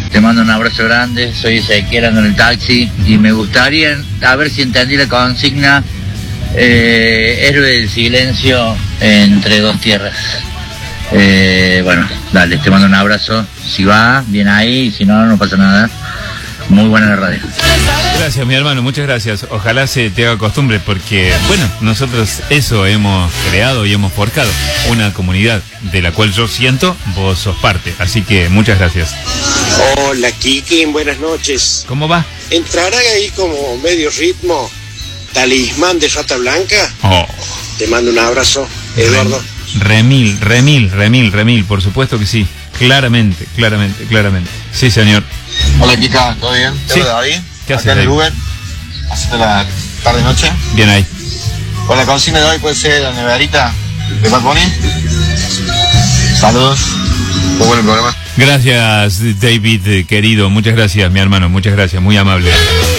Te mando un abrazo grande, soy Ezequiel, ando en el taxi y me gustaría, a ver si entendí la consigna, héroe del silencio entre dos tierras. Bueno, dale, te mando un abrazo, si va, bien ahí, y si no, no pasa nada. Muy buena la radio. Gracias, mi hermano, muchas gracias. Ojalá se te haga costumbre porque, bueno, nosotros eso hemos creado y hemos forjado una comunidad de la cual yo siento vos sos parte. Así que muchas gracias. Hola, Kiki, buenas noches. ¿Cómo va? ¿Entrará ahí como medio ritmo Talismán de Rata Blanca? Oh. Te mando un abrazo, Eduardo. Remil, por supuesto que sí. Claramente. Sí, señor. Hola, Kika, ¿todo bien? Sí. David. ¿Qué haces, acá en el David? Uber, haciendo la tarde-noche. Bien ahí. Con la consigna de hoy puede ser la neverita de Bad Bunny. Saludos. Muy buen programa. Gracias, David, querido. Muchas gracias, mi hermano. Muchas gracias. Muy amable.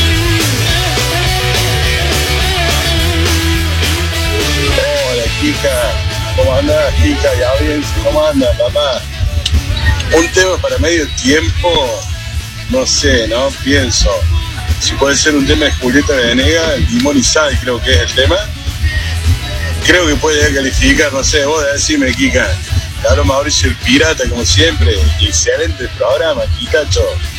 Hola, Kika. ¿Cómo andás, Kika? Y audiencia, ¿cómo andas, papá? Un tema para medio tiempo, no sé, ¿no? Pienso. Si puede ser un tema de Julieta Venegas, Limón y Sal, creo que es el tema. Creo que puede calificar, no sé, vos decime, Kika. Claro, Mauricio el Pirata, como siempre. Excelente programa, Kikacho.